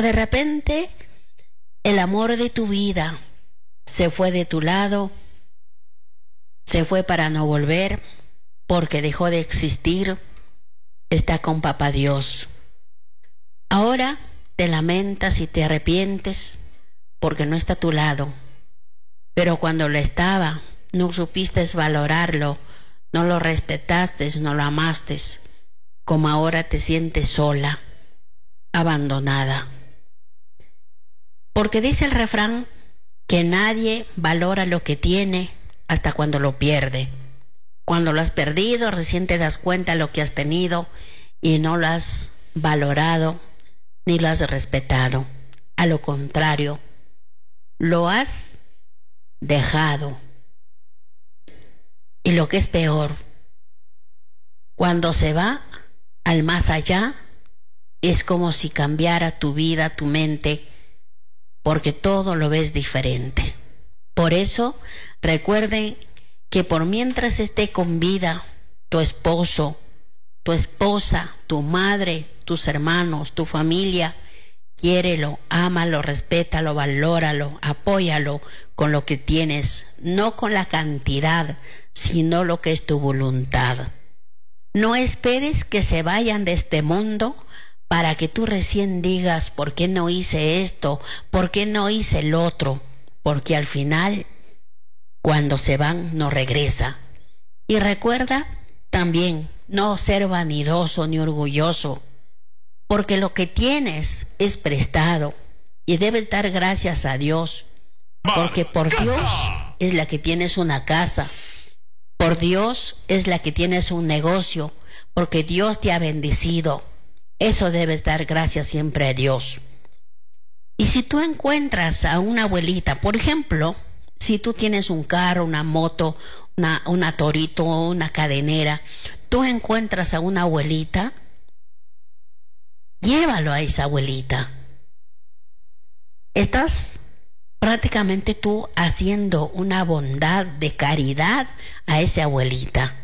de repente el amor de tu vida se fue de tu lado, se fue para no volver, porque dejó de existir, está con Papá Dios. Ahora te lamentas y te arrepientes porque no está a tu lado, pero cuando lo estaba, no supiste valorarlo, no lo respetaste, no lo amaste, como ahora te sientes sola, abandonada. Porque dice el refrán que nadie valora lo que tiene hasta cuando lo pierde. Cuando lo has perdido, recién te das cuenta de lo que has tenido y no lo has valorado ni lo has respetado. A lo contrario, lo has dejado. Y lo que es peor, cuando se va al más allá, es como si cambiara tu vida, tu mente, porque todo lo ves diferente. Por eso, recuerden que por mientras esté con vida tu esposo, tu esposa, tu madre, tus hermanos, tu familia, quiérelo, ámalo, respétalo, valóralo, apóyalo con lo que tienes, no con la cantidad, sino lo que es tu voluntad. No esperes que se vayan de este mundo para que tú recién digas ¿por qué no hice esto? ¿Por qué no hice el otro? Porque al final, cuando se van, no regresa. Y recuerda también no ser vanidoso ni orgulloso, porque lo que tienes es prestado y debes dar gracias a Dios, porque por Dios es la que tienes una casa, por Dios es la que tienes un negocio, porque Dios te ha bendecido. Eso debes dar gracias siempre a Dios. Y si tú encuentras a una abuelita, por ejemplo, si tú tienes un carro, una moto, una torito, una cadenera, tú encuentras a una abuelita, llévalo a esa abuelita. Estás prácticamente tú haciendo una bondad de caridad a esa abuelita.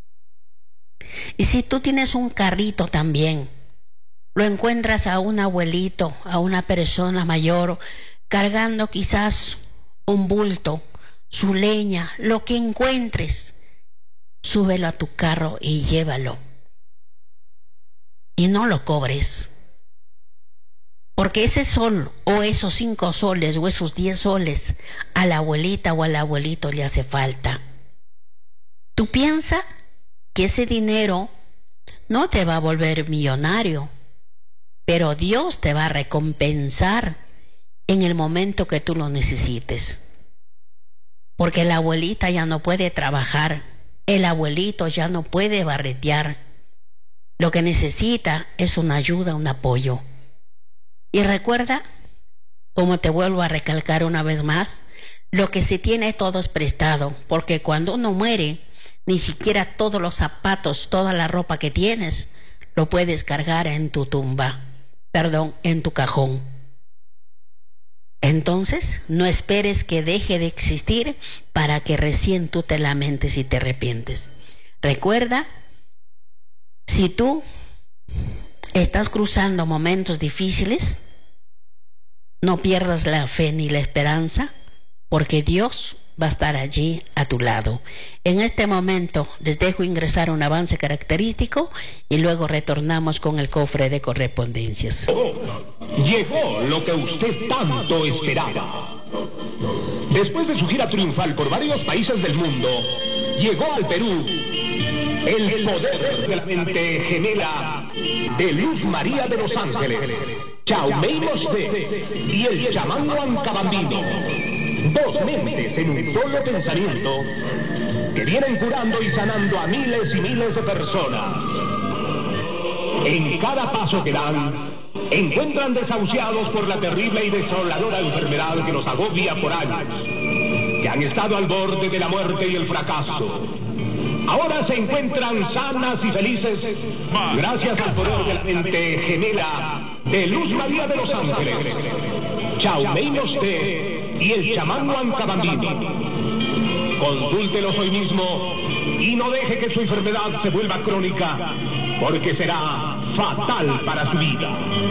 Y si tú tienes un carrito también, lo encuentras a un abuelito, a una persona mayor, cargando quizás un bulto, su leña, lo que encuentres, súbelo a tu carro y llévalo. Y no lo cobres. Porque ese sol o esos 5 soles o esos 10 soles a la abuelita o al abuelito le hace falta. Tú piensas que ese dinero no te va a volver millonario, pero Dios te va a recompensar en el momento que tú lo necesites. Porque la abuelita ya no puede trabajar, el abuelito ya no puede barretear. Lo que necesita es una ayuda, un apoyo. Y recuerda, como te vuelvo a recalcar una vez más, lo que se tiene todo es prestado, porque cuando uno muere, ni siquiera todos los zapatos, toda la ropa que tienes, lo puedes cargar en tu tumba, en tu cajón. Entonces, no esperes que deje de existir para que recién tú te lamentes y te arrepientes. Recuerda, si tú estás cruzando momentos difíciles, no pierdas la fe ni la esperanza, porque Dios va a estar allí a tu lado. En este momento les dejo ingresar un avance característico y luego retornamos con el cofre de correspondencias. Llegó lo que usted tanto esperaba. Después de su gira triunfal por varios países del mundo, llegó al Perú el poder de la mente gemela de Luz María de los Ángeles, Chaume Mosté y el chamán Huancabambino. 2 mentes en un solo pensamiento que vienen curando y sanando a miles y miles de personas. En cada paso que dan, encuentran desahuciados por la terrible y desoladora enfermedad que los agobia por años, que han estado al borde de la muerte y el fracaso. Ahora se encuentran sanas y felices gracias al poder de la mente gemela de Luz María de los Ángeles, Chaume Mosté y el chamán Huancabambino. Consúltelos hoy mismo y no deje que su enfermedad se vuelva crónica, porque será fatal para su vida.